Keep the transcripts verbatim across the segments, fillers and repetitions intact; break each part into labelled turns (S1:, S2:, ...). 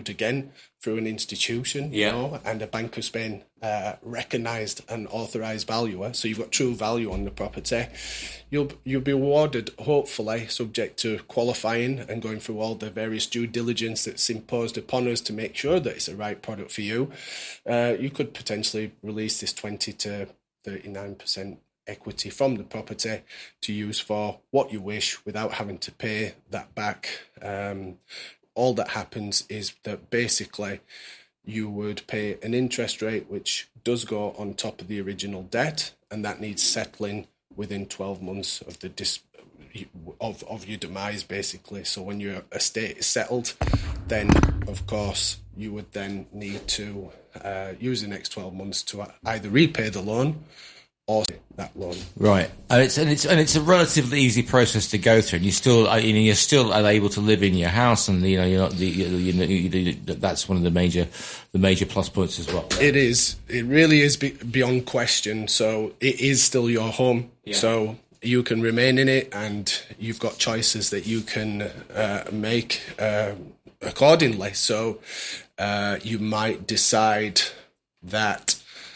S1: issued again through an institution,
S2: yeah.
S1: you know, and a Bank of Spain uh, recognised and authorised valuer, so you've got true value on the property, you'll you'll be awarded, hopefully, subject to qualifying and going through all the various due diligence that's imposed upon us to make sure that it's the right product for you. Uh, you could potentially release this twenty to thirty-nine percent equity from the property to use for what you wish without having to pay that back. Um, all that happens is that basically you would pay an interest rate which does go on top of the original debt, and that needs settling within twelve months of the dis- of of your demise, basically. So when your estate is settled, then of course you would then need to uh, use the next twelve months to either repay the loan or that loan.
S2: Right, and it's and it's and it's a relatively easy process to go through. And you still, you know, you're still able to live in your house, and you know, you're not the, you know, you, you, that's one of the major, the major plus points as well.
S1: It is. It really is be, beyond question. So it is still your home. Yeah. So you can remain in it, and you've got choices that you can uh, make uh, accordingly. So uh, you might decide that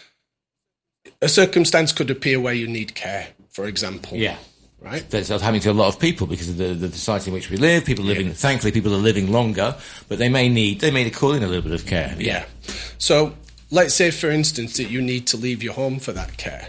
S1: a circumstance could appear where you need care, for example.
S2: Yeah.
S1: Right?
S2: That's happening to a lot of people because of the, the society in which we live. People living, yeah. Thankfully, people are living longer, but they may need, they may call in a little bit of care.
S1: Yeah. yeah. So let's say, for instance, that you need to leave your home for that care.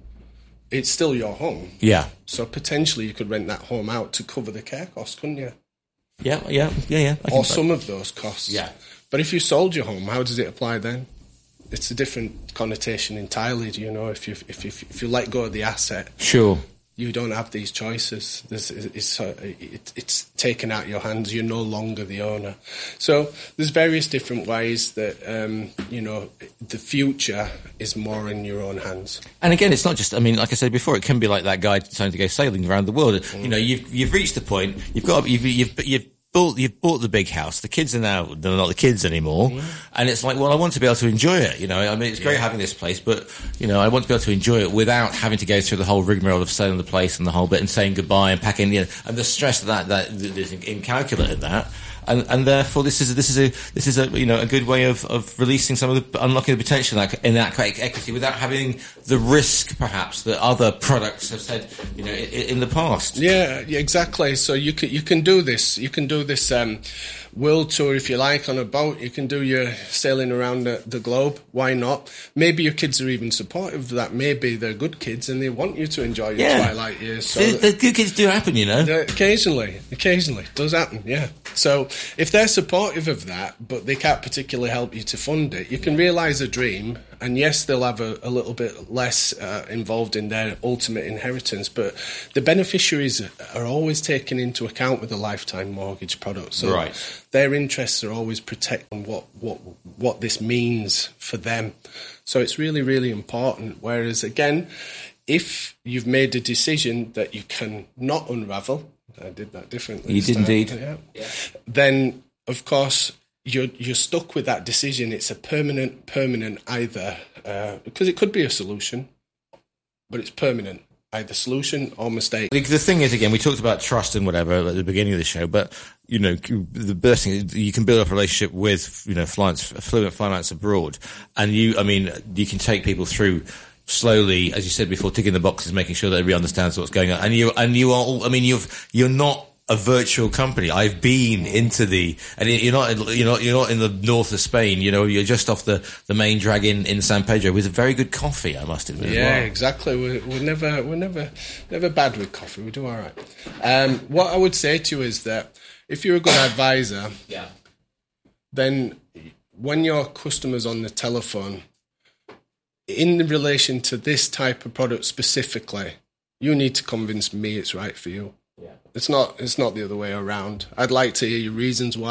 S1: It's still your home.
S2: Yeah.
S1: So potentially you could rent that home out to cover the care costs, couldn't you?
S2: Yeah, yeah, yeah, yeah. I
S1: or some of those costs.
S2: Yeah.
S1: But if you sold your home, how does it apply then? It's a different connotation entirely. You know, if you if you if you let go of the asset,
S2: sure,
S1: you don't have these choices. This it's it, it's taken out of your hands. You're no longer the owner. So there's various different ways that um, you know the future is more in your own hands.
S2: And again, it's not just. I mean, like I said before, it can be like that guy deciding to go sailing around the world. Mm. You know, you've you've reached the point. You've got you've you've you've. Bought, you've bought the big house. The kids are now they're not the kids anymore, mm. and it's like, well, I want to be able to enjoy it. You know, I mean, it's great yeah. having this place, but you know, I want to be able to enjoy it without having to go through the whole rigmarole of selling the place and the whole bit and saying goodbye and packing, you know, and the stress that that, that is incalculable in that. And, and therefore, this is a, this is a this is a you know a good way of, of releasing some of the unlocking the potential in that, in that equity without having the risk, perhaps, that other products have said you know in, in the past.
S1: Yeah, yeah, exactly. So you can you can do this. You can do this um, world tour if you like on a boat. You can do your sailing around the, the globe. Why not? Maybe your kids are even supportive of that. Maybe they're good kids and they want you to enjoy your
S2: yeah.
S1: twilight years. So
S2: the, the good kids do happen, you know.
S1: Occasionally, occasionally it does happen. Yeah. So if they're supportive of that, but they can't particularly help you to fund it, you can realise a dream, and yes, they'll have a, a little bit less uh, involved in their ultimate inheritance, but the beneficiaries are always taken into account with a lifetime mortgage product. So
S2: right.
S1: their interests are always protected on what, what, what this means for them. So it's really, really important. Whereas, again, if you've made a decision that you can not unravel, I did that differently.
S2: You did indeed.
S1: Yeah. yeah. Then, of course, you're you're stuck with that decision. It's a permanent, permanent either, uh, because it could be a solution, but it's permanent, either solution or mistake.
S2: The, the thing is, again, we talked about trust and whatever at the beginning of the show, but, you know, the best thing is you can build up a relationship with, you know, clients, fluent finance abroad, and you, I mean, you can take people through slowly, as you said before, ticking the boxes, making sure that everybody understands what's going on. And you, and you are all, I mean, you've, you're not a virtual company. I've been into the, and you're not, you're not, you're not in the north of Spain, you know, you're just off the, the main drag in, in San Pedro with a very good coffee, I must admit.
S1: Yeah,
S2: well.
S1: exactly. We're, we're never, we're never, never bad with coffee. We do all right. Um, what I would say to you is that if you're a good advisor,
S2: yeah.
S1: then when your customer's on the telephone, in relation to this type of product specifically, you need to convince me it's right for you.
S2: Yeah.
S1: It's not. It's not the other way around. I'd like to hear your reasons why.